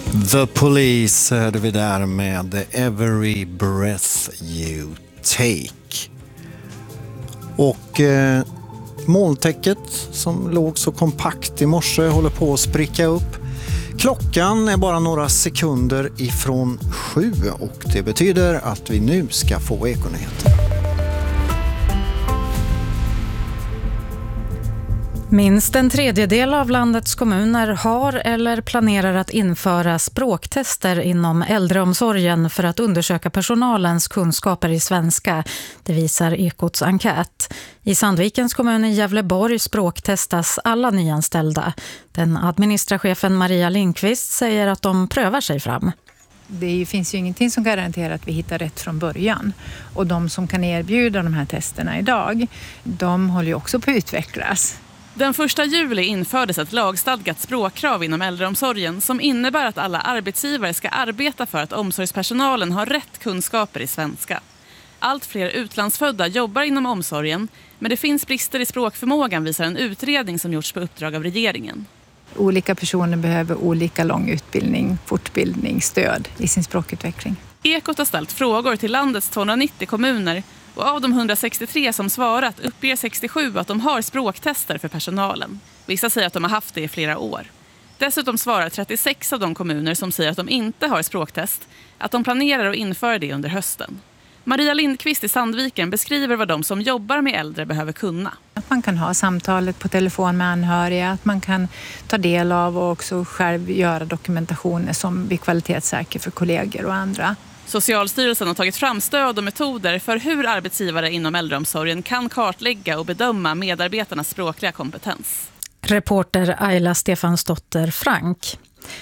The Police hörde vi där med Every Breath You Take. Och molntäcket som låg så kompakt i morse håller på att spricka upp. Klockan är bara några sekunder ifrån 7 och det betyder att vi nu ska få Ekonyheter. Minst en tredjedel av landets kommuner har eller planerar att införa språktester inom äldreomsorgen för att undersöka personalens kunskaper i svenska. Det visar Ekots enkät. I Sandvikens kommun i Gävleborg språktestas alla nyanställda. Den administrachefen Maria Lindqvist säger att de prövar sig fram. Det finns ju ingenting som garanterar att vi hittar rätt från början. Och de som kan erbjuda de här testerna idag, de håller ju också på att utvecklas. Den 1 juli infördes ett lagstadgat språkkrav inom äldreomsorgen som innebär att alla arbetsgivare ska arbeta för att omsorgspersonalen har rätt kunskaper i svenska. Allt fler utlandsfödda jobbar inom omsorgen, men det finns brister i språkförmågan, visar en utredning som gjorts på uppdrag av regeringen. Olika personer behöver olika lång utbildning, fortbildning, stöd i sin språkutveckling. Ekot har ställt frågor till landets 290 kommuner och av de 163 som svarat uppger 67 att de har språktester för personalen. Vissa säger att de har haft det i flera år. Dessutom svarar 36 av de kommuner som säger att de inte har språktest att de planerar att införa det under hösten. Maria Lindqvist i Sandviken beskriver vad de som jobbar med äldre behöver kunna. Att man kan ha samtalet på telefon med anhöriga, att man kan ta del av och också själv göra dokumentationer som blir kvalitetssäker för kollegor och andra. Socialstyrelsen har tagit fram stöd och metoder för hur arbetsgivare inom äldreomsorgen kan kartlägga och bedöma medarbetarnas språkliga kompetens. Reporter Ayla Stefansdotter Frank.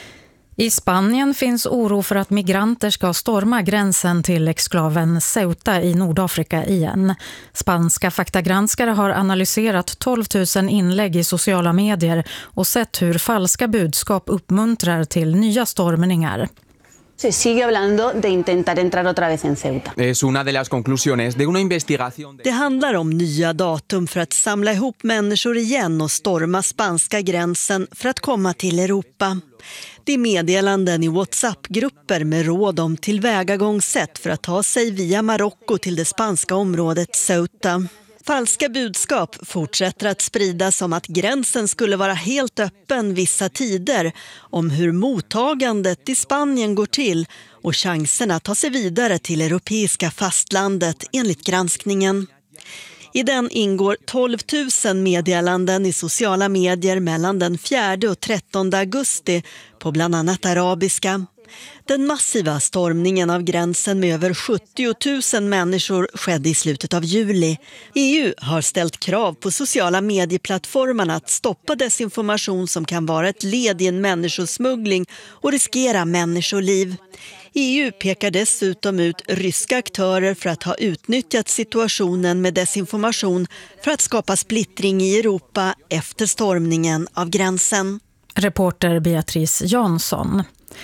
I Spanien finns oro för att migranter ska storma gränsen till exklaven Ceuta i Nordafrika igen. Spanska faktagranskare har analyserat 12 000 inlägg i sociala medier och sett hur falska budskap uppmuntrar till nya stormningar. Se sigue hablando de intentar entrar otra vez en Ceuta. Es una de las conclusiones de una investigación. Det handlar om nya datum för att samla ihop människor igen och storma spanska gränsen för att komma till Europa. Det är meddelanden i WhatsApp-grupper med råd om tillvägagångssätt för att ta sig via Marocko till det spanska området Ceuta. Falska budskap fortsätter att spridas om att gränsen skulle vara helt öppen vissa tider, om hur mottagandet i Spanien går till och chanserna att ta sig vidare till europeiska fastlandet enligt granskningen. I den ingår 12 000 meddelanden i sociala medier mellan den 4 och 13 augusti på bland annat arabiska. Den massiva stormningen av gränsen med över 70 000 människor skedde i slutet av juli. EU har ställt krav på sociala medieplattformarna att stoppa desinformation som kan vara ett led i en människosmuggling och riskera människoliv. EU pekar dessutom ut ryska aktörer för att ha utnyttjat situationen med desinformation för att skapa splittring i Europa efter stormningen av gränsen. Reporter Beatrice Jansson.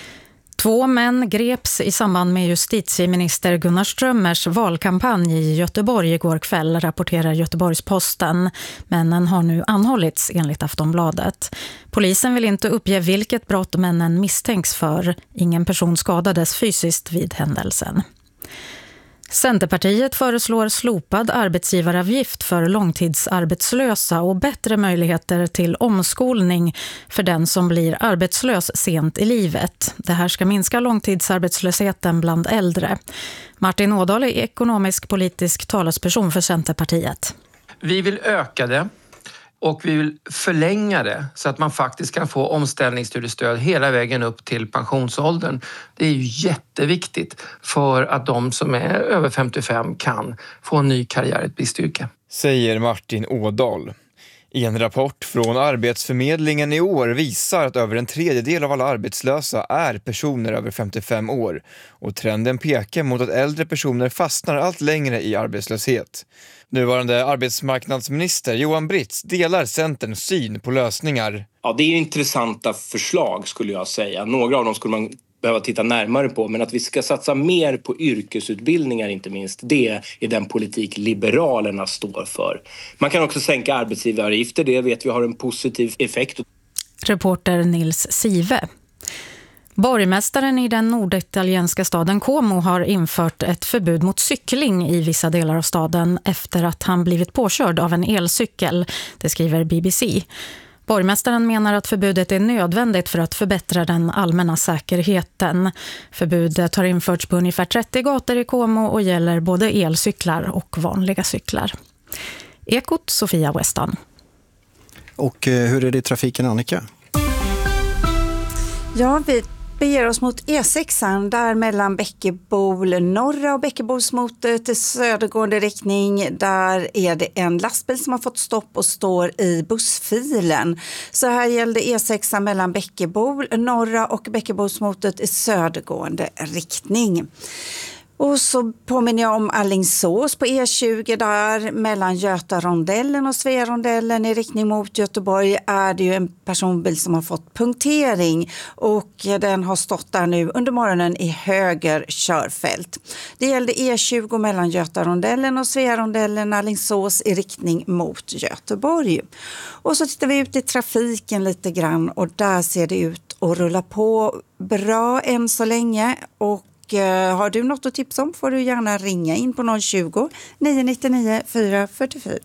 2 män greps i samband med justitieminister Gunnar Strömmers valkampanj i Göteborg igår kväll, rapporterar Göteborgs-Posten. Männen har nu anhållits enligt Aftonbladet. Polisen vill inte uppge vilket brott männen misstänks för. Ingen person skadades fysiskt vid händelsen. Centerpartiet föreslår slopad arbetsgivaravgift för långtidsarbetslösa och bättre möjligheter till omskolning för den som blir arbetslös sent i livet. Det här ska minska långtidsarbetslösheten bland äldre. Martin Ådahl är ekonomisk politisk talesperson för Centerpartiet. Vi vill öka det. Och vi vill förlänga det så att man faktiskt kan få omställningsstudiestöd hela vägen upp till pensionsåldern. Det är ju jätteviktigt för att de som är över 55 kan få en ny karriär i ett bristyrke. Säger Martin Ådahl. En rapport från Arbetsförmedlingen i år visar att över en tredjedel av alla arbetslösa är personer över 55 år. Och trenden pekar mot att äldre personer fastnar allt längre i arbetslöshet. Nuvarande arbetsmarknadsminister Johan Britz delar Centerns syn på lösningar. Ja, det är intressanta förslag skulle jag säga. Några av dem skulle man behöva titta närmare på. Men att vi ska satsa mer på yrkesutbildningar inte minst, det är den politik Liberalerna står för. Man kan också sänka arbetsgivaravgifter, det vet vi har en positiv effekt. Reporter Nils Sive. Borgmästaren i den norditalienska staden Como har infört ett förbud mot cykling i vissa delar av staden efter att han blivit påkörd av en elcykel, det skriver BBC. Borgmästaren menar att förbudet är nödvändigt för att förbättra den allmänna säkerheten. Förbudet har införts på ungefär 30 gator i Como och gäller både elcyklar och vanliga cyklar. Ekot, Sofia Westan. Och hur är det i trafiken, Annika? Ja, vi beger oss mot E6 där mellan Bäckebol norra och Bäckebols mot till södergående riktning. Där är det en lastbil som har fått stopp och står i bussfilen. Så här gällde E6 mellan Bäckebol norra och Bäckebols-motet i södergående riktning. Och så påminner jag om Alingsås på E20 där mellan Götarondellen och Sverondellen i riktning mot Göteborg är det ju en personbil som har fått punktering och den har stått där nu under morgonen i höger körfält. Det gällde E20 mellan Götarondellen och Sverondellen Alingsås i riktning mot Göteborg. Och så tittar vi ut i trafiken lite grann och där ser det ut att rulla på bra än så länge och har du något att tipsa om får du gärna ringa in på 020 999 444.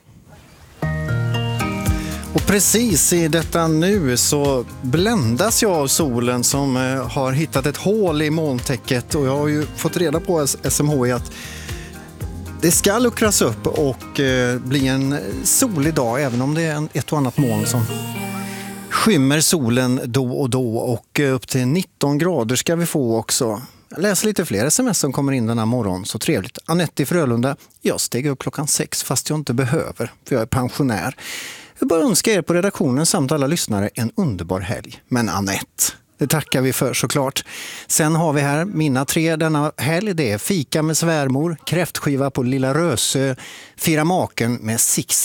Och precis i detta nu så bländas jag av solen som har hittat ett hål i molntäcket och jag har ju fått reda på SMHI att det ska luckras upp och bli en solig dag även om det är ett och annat moln som skymmer solen då och då och upp till 19 grader ska vi få också. Jag läser lite fler sms som kommer in den här morgonen. Så trevligt. Anette i Frölunda. Jag steg upp klockan 6 fast jag inte behöver. För jag är pensionär. Jag bara önskar er på redaktionen samt alla lyssnare en underbar helg. Men Anette, det tackar vi för såklart. Sen har vi här mina 3 denna helg. Det är fika med svärmor, kräftskiva på Lilla Rösö, fira maken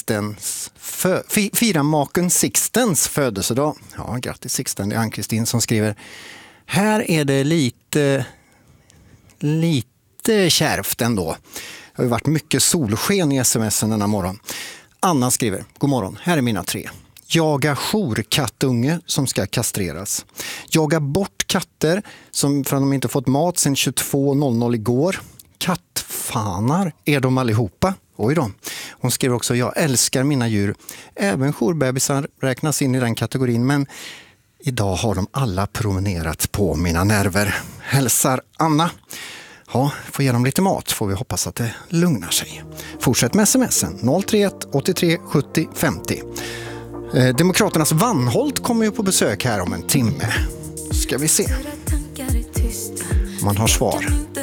Sixtens födelsedag. Ja, grattis Sixten. Det är Ann-Kristin som skriver. Här är det lite kärvt ändå. Det har ju varit mycket solsken i sms'en denna morgon. Anna skriver, god morgon, här är mina 3. Jaga jourkattunge som ska kastreras. Jaga bort katter som för att de inte fått mat sedan 22.00 igår. Kattfanar är de allihopa. Oj då. Hon skriver också, jag älskar mina djur. Även jourbebisar räknas in i den kategorin men idag har de alla promenerat på mina nerver. Hälsar Anna. Ja, får ge dem lite mat får vi hoppas att det lugnar sig. Fortsätt med sms'en 031 83 70 50. Demokraternas Vanholt kommer ju på besök här om en timme. Ska vi se. Man har svar.